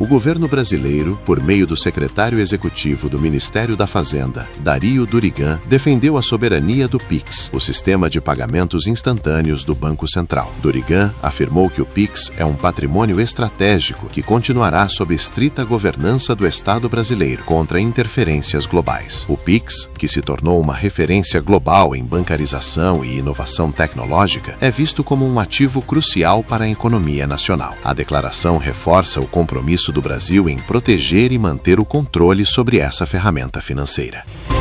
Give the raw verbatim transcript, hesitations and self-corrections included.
O governo brasileiro, por meio do secretário executivo do Ministério da Fazenda, Dario Durigan, defendeu a soberania do Pix, o sistema de pagamentos instantâneos do Banco Central. Durigan afirmou que o Pix é um patrimônio estratégico que continuará sob estrita governança do Estado brasileiro contra interferências globais. O Pix, que se tornou uma referência global em bancarização e inovação tecnológica, é visto como um ativo crucial para a economia nacional. A declaração reforça o compromisso do Brasil em proteger e manter o controle sobre essa ferramenta financeira.